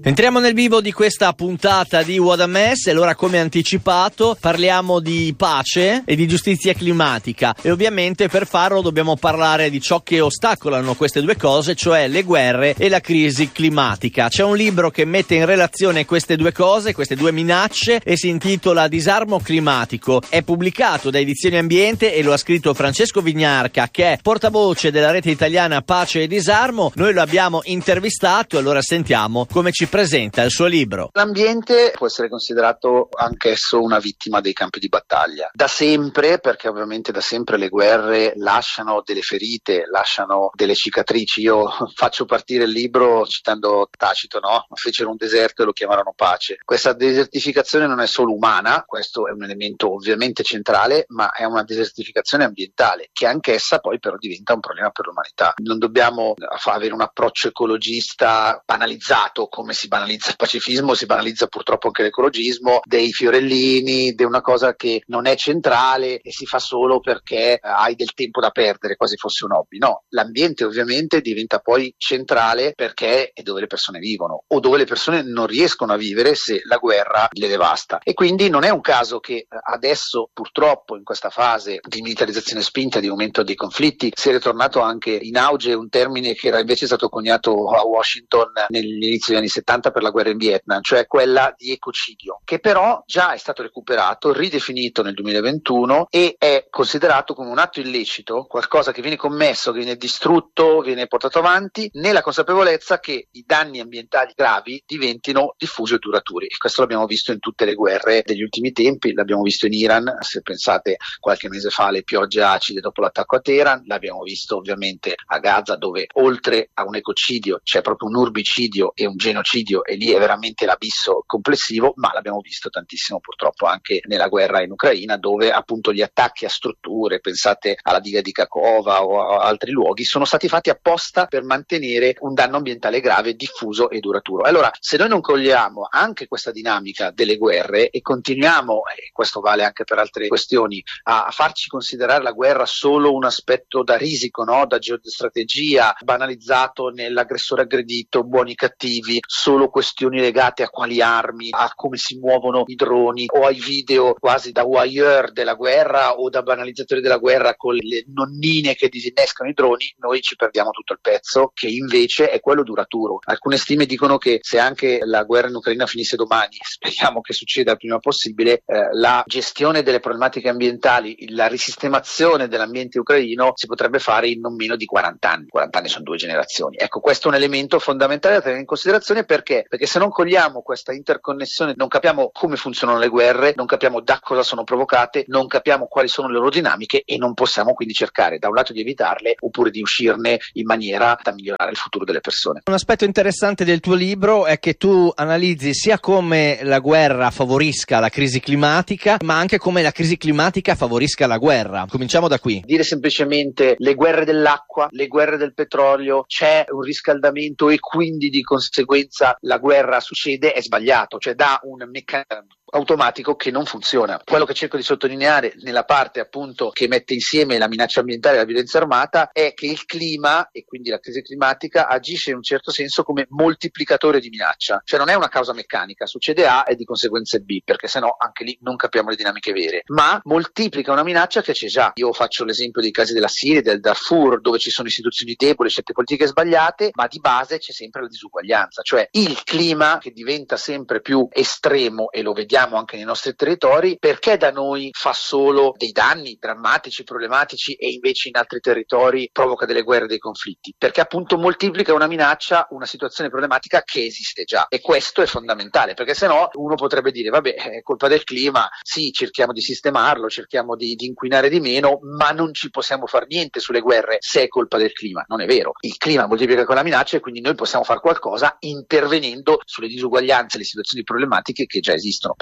Entriamo nel vivo di questa puntata di What a Mess e allora, come anticipato, parliamo di pace e di giustizia climatica e ovviamente per farlo dobbiamo parlare di ciò che ostacolano queste due cose, cioè le guerre e la crisi climatica. C'è un libro che mette in relazione queste due cose, queste due minacce, e si intitola Disarmo climatico. È pubblicato da Edizioni Ambiente e lo ha scritto Francesco Vignarca, che è portavoce della rete italiana Pace e Disarmo. Noi lo abbiamo intervistato e allora sentiamo come ci presenta il suo libro. L'ambiente può essere considerato anch'esso una vittima dei campi di battaglia. Da sempre, perché ovviamente da sempre le guerre lasciano delle ferite, lasciano delle cicatrici. Io faccio partire il libro citando Tacito, no? Fecero un deserto e lo chiamarono pace. Questa desertificazione non è solo umana, questo è un elemento ovviamente centrale, ma è una desertificazione ambientale, che anch'essa poi però diventa un problema per l'umanità. Non dobbiamo avere un approccio ecologista banalizzato, come si banalizza il pacifismo, si banalizza purtroppo anche l'ecologismo, dei fiorellini, di una cosa che non è centrale e si fa solo perché hai del tempo da perdere, quasi fosse un hobby. No, l'ambiente ovviamente diventa poi centrale perché è dove le persone vivono o dove le persone non riescono a vivere se la guerra le devasta. E quindi non è un caso che adesso, purtroppo, in questa fase di militarizzazione spinta, di aumento dei conflitti, sia ritornato anche in auge un termine che era invece stato coniato a Washington nell'inizio degli anni 70 per la guerra in Vietnam, cioè quella di ecocidio, che però già è stato recuperato, ridefinito nel 2021 e è considerato come un atto illecito, qualcosa che viene commesso, che viene distrutto, viene portato avanti nella consapevolezza che i danni ambientali gravi diventino diffusi e duraturi. E questo l'abbiamo visto in tutte le guerre degli ultimi tempi, l'abbiamo visto in Iran, se pensate qualche mese fa alle piogge acide dopo l'attacco a Teheran, l'abbiamo visto ovviamente a Gaza, dove oltre a un ecocidio c'è proprio un urbicidio e un genocidio, e lì è veramente l'abisso complessivo, ma l'abbiamo visto tantissimo purtroppo anche nella guerra in Ucraina, dove appunto gli attacchi a strutture, pensate alla diga di Kakhovka o a altri luoghi, sono stati fatti apposta per mantenere un danno ambientale grave, diffuso e duraturo. Allora, se noi non cogliamo anche questa dinamica delle guerre e continuiamo, e questo vale anche per altre questioni, a farci considerare la guerra solo un aspetto da risico, no? Da geostrategia, banalizzato nell'aggressore aggredito, buoni cattivi, solo questioni legate a quali armi, a come si muovono i droni o ai video quasi da voyeur della guerra o da banalizzatori della guerra con le nonnine che disinnescano i droni, noi ci perdiamo tutto il pezzo, che invece è quello duraturo. Alcune stime dicono che se anche la guerra in Ucraina finisse domani, speriamo che succeda il prima possibile, la gestione delle problematiche ambientali, la risistemazione dell'ambiente ucraino si potrebbe fare in non meno di 40 anni. 40 anni sono 2 generazioni. Ecco, questo è un elemento fondamentale da tenere in considerazione. Perché? Perché se non cogliamo questa interconnessione non capiamo come funzionano le guerre, non capiamo da cosa sono provocate, non capiamo quali sono le loro dinamiche e non possiamo quindi cercare da un lato di evitarle oppure di uscirne in maniera da migliorare il futuro delle persone. Un aspetto interessante del tuo libro è che tu analizzi sia come la guerra favorisca la crisi climatica, ma anche come la crisi climatica favorisca la guerra. Cominciamo da qui. Dire semplicemente le guerre dell'acqua, le guerre del petrolio, c'è un riscaldamento e quindi di conseguenza la guerra succede è sbagliato, cioè dà un meccanismo automatico che non funziona. Quello che cerco di sottolineare nella parte appunto che mette insieme la minaccia ambientale e la violenza armata è che il clima e quindi la crisi climatica agisce in un certo senso come moltiplicatore di minaccia, cioè non è una causa meccanica, succede A e di conseguenza B, perché sennò anche lì non capiamo le dinamiche vere, ma moltiplica una minaccia che c'è già. Io faccio l'esempio dei casi della Siria, del Darfur, dove ci sono istituzioni deboli, scelte politiche sbagliate, ma di base c'è sempre la disuguaglianza, cioè il clima che diventa sempre più estremo, e lo vediamo anche nei nostri territori, perché da noi fa solo dei danni drammatici, problematici, e invece in altri territori provoca delle guerre, dei conflitti, perché appunto moltiplica una minaccia, una situazione problematica che esiste già, e questo è fondamentale, perché sennò uno potrebbe dire vabbè, è colpa del clima, sì, cerchiamo di sistemarlo, cerchiamo di inquinare di meno, ma non ci possiamo fare niente sulle guerre se è colpa del clima. Non è vero, il clima moltiplica quella minaccia e quindi noi possiamo fare qualcosa intervenendo sulle disuguaglianze, le situazioni problematiche che già esistono. Per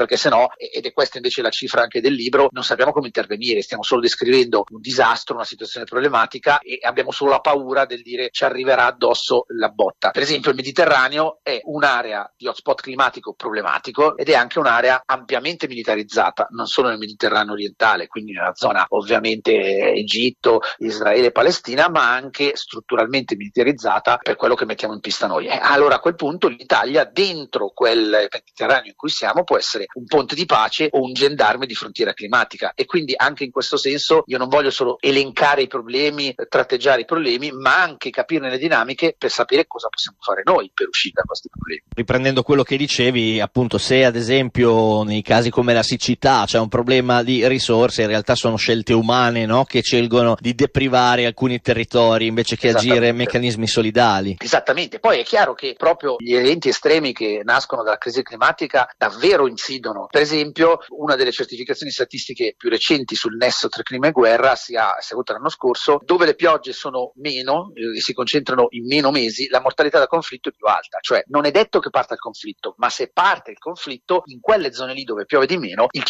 perché sennò, ed è questa invece la cifra anche del libro, non sappiamo come intervenire, stiamo solo descrivendo un disastro, una situazione problematica e abbiamo solo la paura del dire ci arriverà addosso la botta. Per esempio il Mediterraneo è un'area di hotspot climatico problematico ed è anche un'area ampiamente militarizzata, non solo nel Mediterraneo orientale, quindi nella zona ovviamente Egitto, Israele e Palestina, ma anche strutturalmente militarizzata per quello che mettiamo in pista noi. Allora a quel punto l'Italia dentro quel Mediterraneo in cui siamo può essere un ponte di pace o un gendarme di frontiera climatica, e quindi anche in questo senso io non voglio solo elencare i problemi, tratteggiare i problemi, ma anche capirne le dinamiche per sapere cosa possiamo fare noi per uscire da questi problemi. Riprendendo quello che dicevi, appunto, se ad esempio nei casi come la siccità c'è un problema di risorse, in realtà sono scelte umane, no? Che scelgono di deprivare alcuni territori invece che agire meccanismi solidali. Esattamente, poi è chiaro che proprio gli eventi estremi che nascono dalla crisi climatica davvero incidono. Per esempio, una delle certificazioni statistiche più recenti sul nesso tra clima e guerra si è avuta l'anno scorso, dove le piogge sono meno e si concentrano in meno mesi, la mortalità da conflitto è più alta. Cioè non è detto che parta il conflitto, ma se parte il conflitto, in quelle zone lì dove piove di meno, il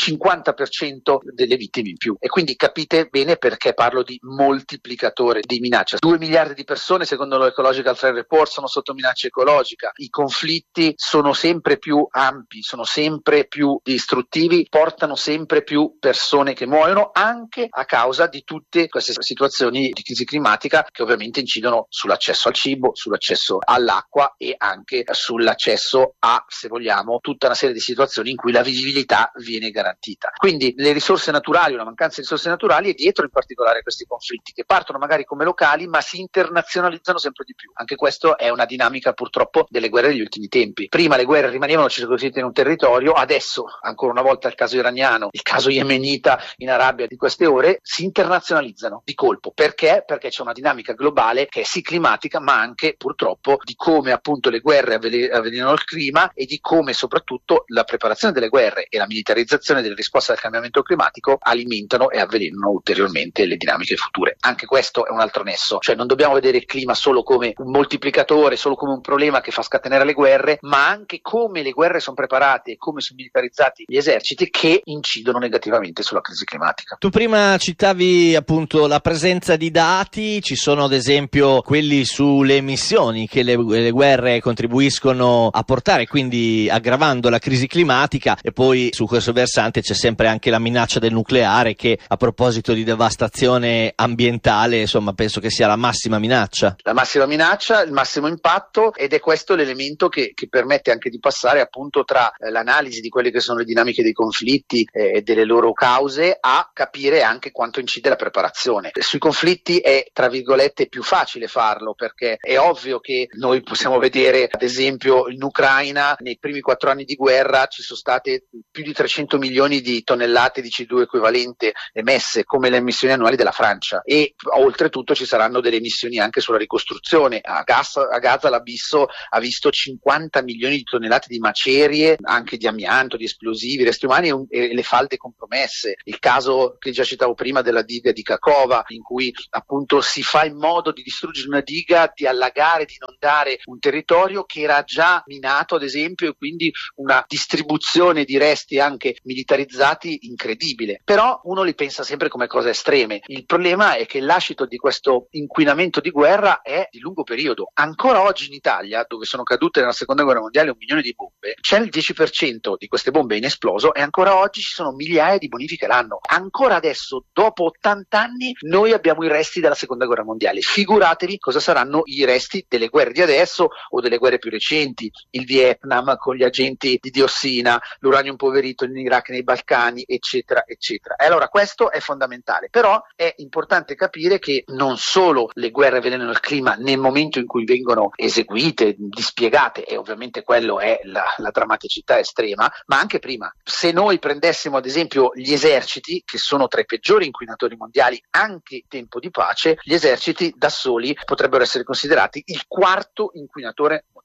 50% delle vittime in più. E quindi capite bene perché parlo di moltiplicatore di minaccia. 2 miliardi di persone, secondo l'Ecological Trend Report, sono sotto minaccia ecologica. I conflitti sono sempre più ampi, sono sempre più distruttivi, portano sempre più persone che muoiono, anche a causa di tutte queste situazioni di crisi climatica che ovviamente incidono sull'accesso al cibo, sull'accesso all'acqua e anche sull'accesso a, se vogliamo, tutta una serie di situazioni in cui la vivibilità viene garantita. Quindi le risorse naturali, una mancanza di risorse naturali è dietro in particolare questi conflitti che partono magari come locali ma si internazionalizzano sempre di più. Anche questo è una dinamica purtroppo delle guerre degli ultimi tempi. Prima le guerre rimanevano circoscritte in un territorio, adesso ancora una volta il caso iraniano, il caso yemenita in Arabia di queste ore si internazionalizzano di colpo. Perché? Perché c'è una dinamica globale che è sì climatica ma anche purtroppo di come appunto le guerre avvelenano il clima e di come soprattutto la preparazione delle guerre e la militarizzazione delle risposte al cambiamento climatico alimentano e avvelenano ulteriormente le dinamiche future. Anche questo è un altro nesso, cioè non dobbiamo vedere il clima solo come un moltiplicatore, solo come un problema che fa scatenare le guerre, ma anche come le guerre sono preparate e come sono militarizzati gli eserciti che incidono negativamente sulla crisi climatica. Tu prima citavi appunto la presenza di dati, ci sono ad esempio quelli sulle emissioni che le guerre contribuiscono a portare, quindi aggravando la crisi climatica, e poi su questo versante c'è sempre anche la minaccia del nucleare che, a proposito di devastazione ambientale, insomma penso che sia la massima minaccia. La massima minaccia, il massimo impatto, ed è questo l'elemento che permette anche di passare appunto tra l'analisi di quelle che sono le dinamiche dei conflitti e delle loro cause a capire anche quanto incide la preparazione. Sui conflitti è tra virgolette più facile farlo perché è ovvio che noi possiamo vedere ad esempio in Ucraina nei primi 4 anni di guerra ci sono state più di 300 milioni di tonnellate di CO2 equivalente emesse come le emissioni annuali della Francia, e oltretutto ci saranno delle emissioni anche sulla ricostruzione. A Gaza l'abisso ha visto 50 milioni di tonnellate di macerie, anche di amianto, di esplosivi, resti umani e le falde compromesse. Il caso che già citavo prima della diga di Kakhovka, in cui appunto si fa in modo di distruggere una diga, di allagare, di inondare un territorio che era già minato ad esempio, e quindi una distribuzione di resti anche militarizzati incredibile. Però uno li pensa sempre come cose estreme. Il problema è che l'ascito di questo inquinamento di guerra è di lungo periodo. Ancora oggi in Italia, dove sono cadute nella seconda guerra mondiale 1 milione di bombe, c'è il 10% di queste bombe inesploso e ancora oggi ci sono migliaia di bonifiche l'anno. Ancora adesso, dopo 80 anni, noi abbiamo i resti della seconda guerra mondiale. Figuratevi cosa saranno i resti delle guerre di adesso o delle guerre più recenti, il Vietnam con gli agenti di diossina, l'uranio impoverito in Iraq, nei Balcani, eccetera, eccetera. E allora questo è fondamentale, però è importante capire che non solo le guerre avvelenano il clima nel momento in cui vengono eseguite, dispiegate, e ovviamente quello è la drammaticità estrema, ma anche prima. Se noi prendessimo ad esempio gli eserciti, che sono tra i peggiori inquinatori mondiali anche in tempo di pace, gli eserciti da soli potrebbero essere considerati il 4º inquinatore mondiale.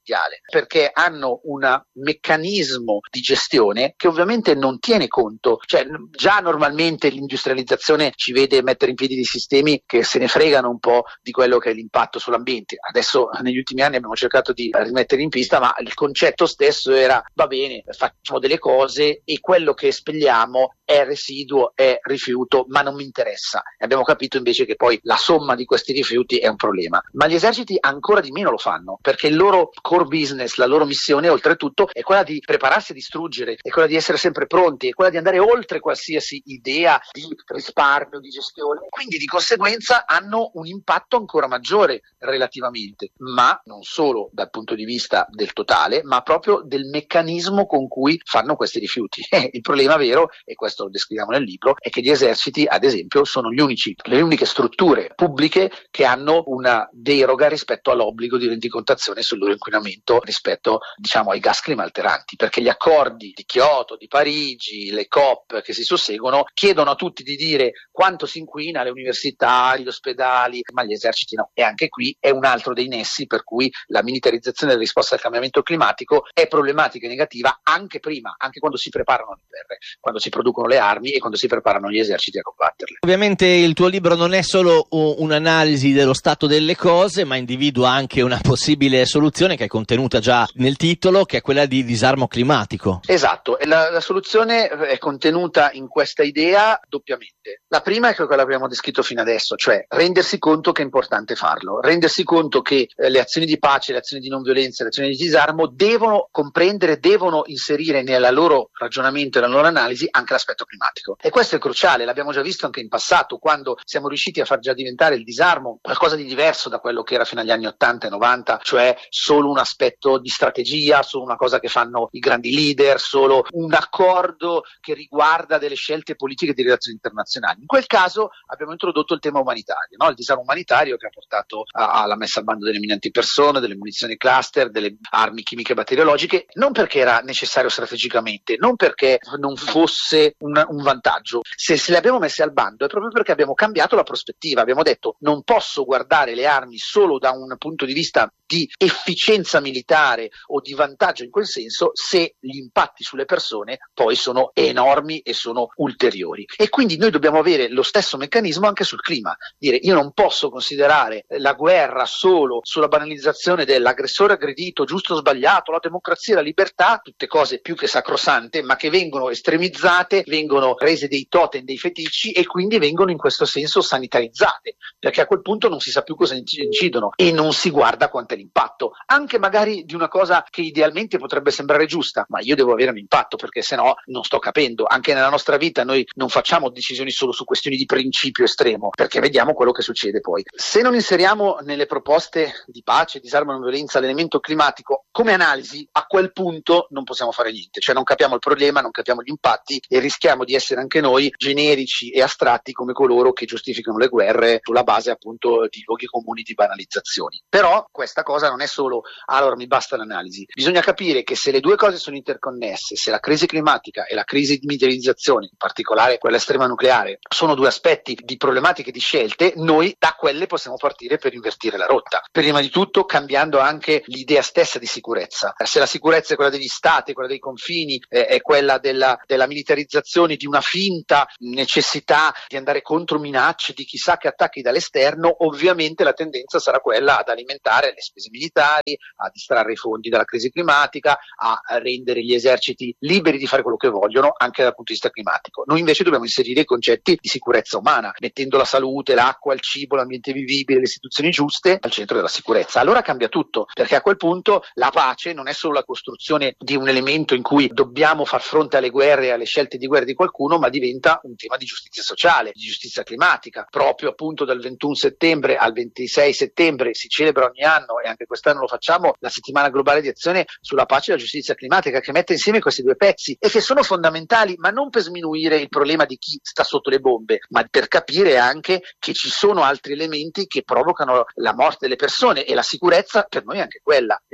mondiale, perché hanno un meccanismo di gestione che ovviamente non tiene conto, cioè già normalmente l'industrializzazione ci vede mettere in piedi dei sistemi che se ne fregano un po' di quello che è l'impatto sull'ambiente. Adesso negli ultimi anni abbiamo cercato di rimettere in pista, ma il concetto stesso era: va bene, facciamo delle cose e quello che espelliamo è residuo, è rifiuto, ma non mi interessa. E abbiamo capito invece che poi la somma di questi rifiuti è un problema. Ma gli eserciti ancora di meno lo fanno, perché il loro core business, la loro missione oltretutto è quella di prepararsi a distruggere, è quella di essere sempre pronti, è quella di andare oltre qualsiasi idea di risparmio, di gestione. Quindi di conseguenza hanno un impatto ancora maggiore relativamente, ma non solo dal punto di vista del totale, ma proprio del meccanismo con cui fanno questi rifiuti. Il problema vero, e questo lo descriviamo nel libro, è che gli eserciti, ad esempio, sono le uniche strutture pubbliche che hanno una deroga rispetto all'obbligo di rendicontazione sul loro inquinamento rispetto, diciamo, ai gas climalteranti, perché gli accordi di Kyoto, di Parigi, le COP che si susseguono chiedono a tutti di dire quanto si inquina, le università, gli ospedali, ma gli eserciti no. E anche qui è un altro dei nessi per cui la militarizzazione della risposta al cambiamento climatico è problematica e negativa anche prima, anche quando si preparano le guerre, quando si producono le armi e quando si preparano gli eserciti a combatterle. Ovviamente il tuo libro non è solo un'analisi dello stato delle cose, ma individua anche una possibile soluzione che è contenuta già nel titolo, che è quella di disarmo climatico. Esatto, e la soluzione è contenuta in questa idea doppiamente. La prima è quella che abbiamo descritto fino adesso, cioè rendersi conto che è importante farlo, rendersi conto che le azioni di pace, le azioni di non violenza, le azioni di disarmo devono comprendere, devono inserire nella loro ragionamento e nella loro analisi anche l'aspetto climatico. E questo è cruciale, l'abbiamo già visto anche in passato, quando siamo riusciti a far già diventare il disarmo qualcosa di diverso da quello che era fino agli anni 80 e 90, cioè solo un aspetto di strategia, solo una cosa che fanno i grandi leader, solo un accordo che riguarda delle scelte politiche di relazioni internazionali. In quel caso abbiamo introdotto il tema umanitario, no? Il disarmo umanitario che ha portato alla messa al bando delle mine antipersone, delle munizioni cluster, delle armi chimiche e batteriologiche, non perché era necessario strategicamente, non perché non fosse un vantaggio. Se le abbiamo messe al bando è proprio perché abbiamo cambiato la prospettiva, abbiamo detto: non posso guardare le armi solo da un punto di vista di efficienza militare o di vantaggio in quel senso, se gli impatti sulle persone poi sono enormi e sono ulteriori. E quindi noi dobbiamo avere lo stesso meccanismo anche sul clima, dire: io non posso considerare la guerra solo sulla banalizzazione dell'aggressore aggredito, giusto o sbagliato, la democrazia, la libertà, tutte cose più che sacrosante, ma che vengono estremizzate, vengono rese dei totem, dei feticci, e quindi vengono in questo senso sanitarizzate, perché a quel punto non si sa più cosa incidono e non si guarda quanto è l'impatto, anche magari di una cosa che idealmente potrebbe sembrare giusta, ma io devo avere un impatto, perché sennò non sto capendo. Anche nella nostra vita noi non facciamo decisioni solo su questioni di principio estremo, perché vediamo quello che succede poi. Se non inseriamo nelle proposte di pace, disarmo e non violenza l'elemento climatico come analisi, a quel punto non possiamo fare niente, cioè non capiamo il problema, non capiamo gli impatti e rischiamo di essere anche noi generici e astratti come coloro che giustificano le guerre sulla base appunto di luoghi comuni di banalizzazioni. Però questa cosa non è solo allora mi basta l'analisi, bisogna capire che se le due cose sono interconnesse, se la crisi climatica e la crisi di militarizzazione, in particolare quella estrema nucleare, sono due aspetti di problematiche di scelte, noi da quelle possiamo partire per invertire la rotta. Prima di tutto cambiando anche l'idea stessa di sicurezza. Se la sicurezza è quella degli stati, quella dei confini, è quella della militarizzazione, di una finta necessità di andare contro minacce di chissà che attacchi dall'esterno, ovviamente la tendenza sarà quella ad alimentare le spese militari, a distrarre i fondi dalla crisi climatica, a rendere gli eserciti liberi di fare quello che vogliono anche dal punto di vista climatico. Noi invece dobbiamo inserire i concetti di sicurezza umana, mettendo la salute, l'acqua, il cibo, l'ambiente vivibile, le istituzioni giuste al centro della sicurezza. Allora cambia tutto, perché a quel punto la pace non è solo la costruzione di un elemento in cui dobbiamo far fronte alle guerre e alle scelte di guerra di qualcuno, ma diventa un tema di giustizia sociale, di giustizia climatica. Proprio appunto dal 21 settembre al 26 settembre si celebra ogni anno, e anche quest'anno lo facciamo, la settimana globale di azione sulla pace e la giustizia climatica, che mette insieme questi due pezzi e che sono fondamentali, ma non per sminuire il problema di chi sta sotto le bombe, ma per capire anche che ci sono altri elementi che provocano la morte delle persone, e la sicurezza per noi è anche quella. E ogni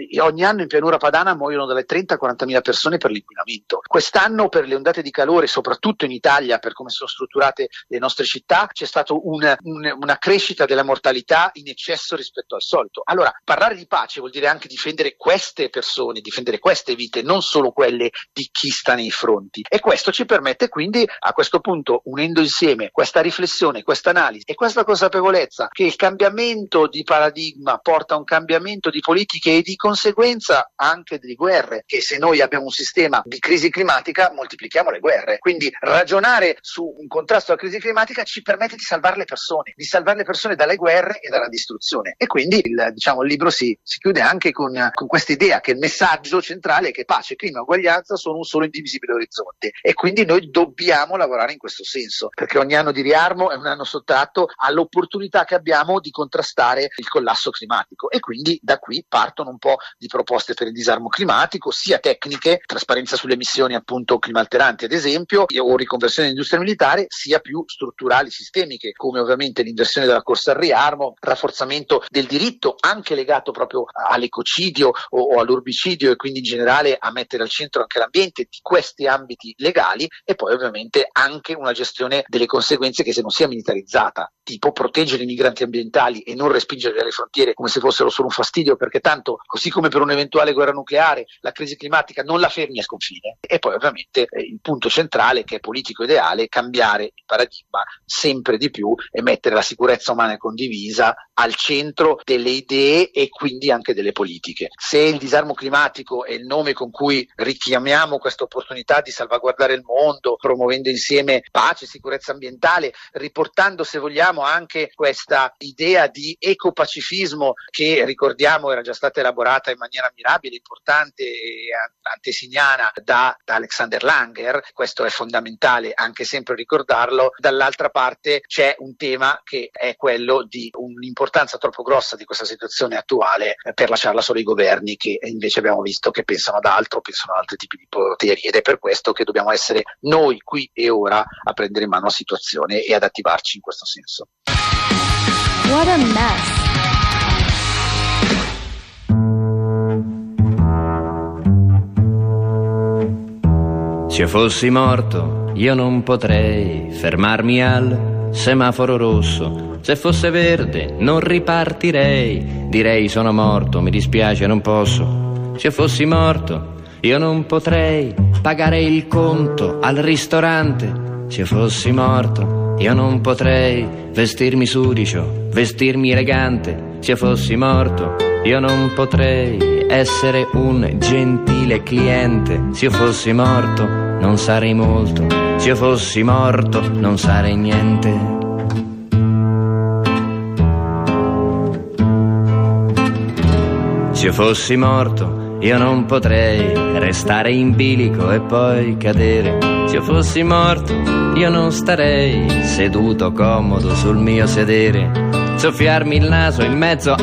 anno in pianura padana muoiono dalle 30 a 40.000 persone per l'inquinamento. Quest'anno per le ondate di calore, soprattutto in Italia, per come sono strutturate le nostre città, c'è stata una crescita della mortalità in eccesso rispetto al solito. Allora, parlare di pace vuol dire anche difendere queste persone, difendere queste vite, non solo quelle di chi sta nei fronti. E questo ci permette quindi, a questo punto, unendo insieme questa riflessione, questa analisi e questa consapevolezza che il cambiamento di paradigma porta a un cambiamento di politiche e di conseguenza anche di guerre, che se noi abbiamo un sistema di crisi climatica moltiplichiamo le guerre. Quindi ragionare su un contrasto alla crisi climatica ci permette di salvare le persone dalle guerre e dalla distruzione. E quindi il libro si chiude anche con questa idea che il messaggio centrale è che pace, clima e uguaglianza sono un solo indivisibile orizzonte, e quindi noi dobbiamo lavorare in questo senso, perché ogni anno di riarmo è un anno sottratto all'opportunità che abbiamo di contrastare il collasso climatico. E quindi da qui partono un po' di proposte per il disarmo climatico, sia tecniche, trasparenza sulle emissioni appunto climalteranti ad esempio, o riconversione dell'industria militare, sia più strutturali, sistemiche, come ovviamente l'inversione della corsa al riarmo, rafforzamento del diritto anche legato proprio all'ecocidio o all'urbicidio, e quindi in generale a mettere al centro anche l'ambiente di questi ambiti legali, e poi ovviamente anche una gestione delle conseguenze che se non sia militarizzata, tipo proteggere i migranti ambientali e non respingerli alle frontiere come se fossero solo un fastidio, perché tanto, così come per un'eventuale guerra nucleare, la crisi climatica non la fermi a sconfine. E poi ovviamente il punto centrale, che è politico ideale, cambiare il paradigma sempre di più e mettere la sicurezza umana e condivisa al centro delle idee e quindi anche delle politiche. Se il disarmo climatico è il nome con cui richiamiamo questa opportunità di salvaguardare il mondo, promuovendo insieme pace e sicurezza ambientale, riportando, se vogliamo, anche questa idea di ecopacifismo che, ricordiamo, era già stata elaborata in maniera mirabile, importante e antesignana da Alexander Langer, questo è fondamentale anche sempre ricordarlo. Dall'altra parte c'è un tema che è quello di un'importanza troppo grossa di questa situazione attuale per lasciarla solo ai governi, che invece abbiamo visto che pensano ad altro, pensano ad altri tipi di poteri, ed è per questo che dobbiamo essere noi qui e ora a prendere in mano la situazione e ad attivarci in questo senso. What a mess. Se io fossi morto, io non potrei fermarmi al semaforo rosso. Se fosse verde, non ripartirei. Direi sono morto, mi dispiace, non posso. Se io fossi morto, io non potrei pagare il conto al ristorante. Se io fossi morto, io non potrei vestirmi sudicio, vestirmi elegante. Se io fossi morto, io non potrei essere un gentile cliente. Se io fossi morto, non sarei molto. Se io fossi morto, non sarei niente. Se io fossi morto, io non potrei restare in bilico e poi cadere. Se io fossi morto, io non starei seduto comodo sul mio sedere, soffiarmi il naso in mezzo